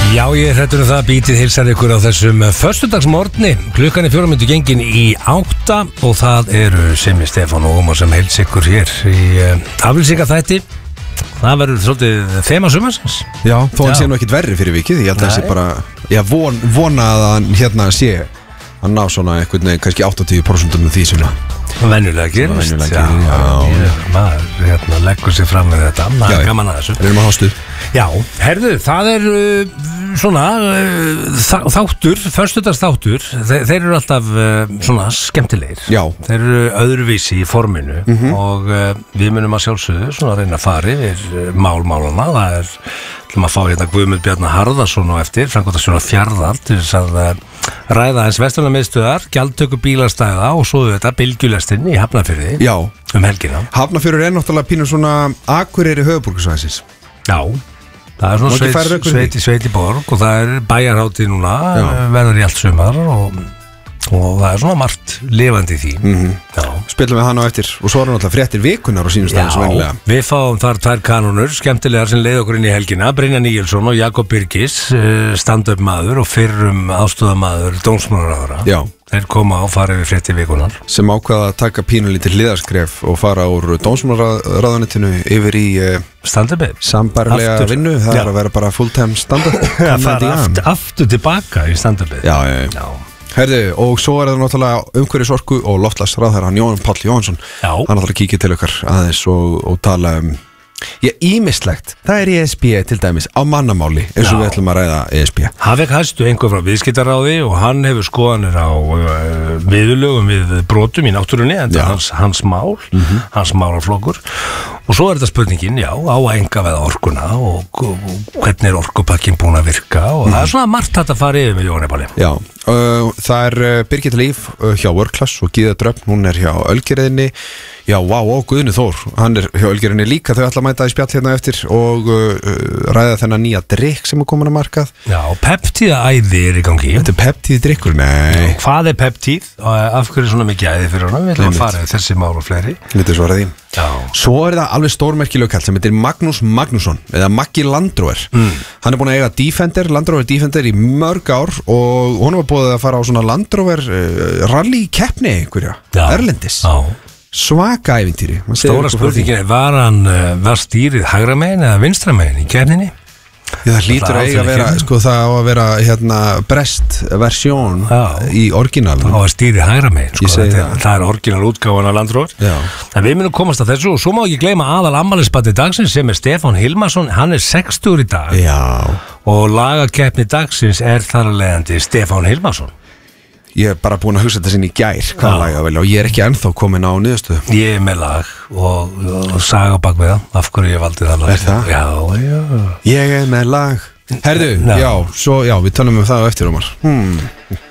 Já, ég hrættur það bítið hilsar ykkur á þessum föstudagsmorgni. Klukkan 4 gengin í 8 og það eru Simmi, Stefán og Ómar sem heils ykkur hér í aflýsinga þætti. Það verður svolítið þema sumarsins. Já, þó hann sé nú ekkit verri fyrir vikið. Ég held að það sé bara, ég vona að hann hérna sé að ná svona einhvern veginn kannski 80% um því sem venjulega gerist. Maður leggur sér fram með þetta. Það er gaman að þessu. Reynum að hástu. Já, herðu, það er svona þáttur, föstudagsþáttur, þeir eru alltaf svona skemmtilegir. Já. Þeir eru öðruvísi í forminu og við munum að sjálfsögðu svona að reyna að fara yfir málana. Það er að fá hérna Guðmund Bjarnar Harðarson á eftir, framkvæmdastjóra Fjarðar, til þess að ræða eins verslunarmiðstöðar, gjaldtöku bílastæða og svo þetta bylgjulestin í Hafnarfirði. Já. Helgina. Hafnarfjörður er náttúrulega pínur svona Akureyri höfuðborgarsvæðisins. Já. Það er svona sveit í borg og það er bæjarhátíð núna, verður í allt sumar og það er svona margt lifandi í því. Spilum við hann á eftir og svo er náttúrulega fréttir vikunar á sínum stæðum svo vennilega. Við fáum þar 2 kanónur skemmtilegar sem leið okkur inn í helgina. Brynjar Níelsson og Jakob Birgis, stand-up maður og fyrrum aðstoðarmaður dómsmálaráðherra. Já. Þeir koma og fara yfir fréttir vikunar. Sem ákvaða að taka pínulítið hliðarskref og fara úr dómsmálaráðuneytinu yfir í stand-upið. Sambarlega vinnu, það er að vera bara full-time stand-up. Það fara aftur tilbaka í stand-upið. Já. Herðu, og svo er það náttúrulega umhverfisorku og loftslagsráðherra Jón Páll Jóhannsson. Hann ætlar að kíkja til okkar aðeins og tala ýmislegt. Það er ESB til dæmis á mannamáli eins og við ætlum að ræða ESB. Hafek hæstu einhver frá viðskiptaráði og hann hefur skoðanir á viðurlögum við brotum í náttúrunni, en hans mál, hans málaflokkur. Og svo er þetta spurningin, á að einkavæða orkuna og hvernig er orkupakkin búin að virka og það er svona margt hægt að fara yfir með Jóni Páli. Já, það er Birgitta Líf hjá Workclass og Gíða Dröfn, hún er hjá Ölgerðinni. Já, og Guðni Þór, hann er hjá Ölgerðinni líka, þau ætla að mæta í spjall hérna eftir og ræða þennan nýja drykk sem er komin að markað. Já, peptíðaæði er í gangi. Þetta er peptíðdrykkur, nei. Hvað er peptíð? Af hverju er svona mikið æði fyrir hana? Við ætlum að fara þessi mál og fleiri. Þetta er svarað því. Já. Svo er það alveg stórmerkileg kall sem heitir Magnús Magnússon eða Maggi Landrover. Hann er búin að eiga Defender, Land Rover Defender í mörg ár og hún var búið að fara á svona Land Rover rally keppni einhverja, erlendis. Svaka ævintýri. Stóra spurningin er, var stýrið hægra megin eða vinstra megin í keppninni? Já, það hlýtur að eiga að vera, sko það á að vera hérna brest versjón í orginal. Það á að stýri hægra megin, sko, það er orginal útgáfan af Land Rover. En við munum komast að þessu og svo má ekki gleyma aðal afmælisbarni dagsins sem er Stefán Hilmarsson, hann er 60 í dag. Já. Og lagakeppni dagsins er þar að leiðandi Stefán Hilmarsson. Ég er bara búin að hugsa þetta sinni í gær hvaða lag að velja og ég er ekki ennþá komin á niðurstöðu. Ég er með lag og saga bak við það, af hverju ég valdi það lag. Er það? Já. Ég er með lag. Herðu, já, við talum um það á eftir, Ómar.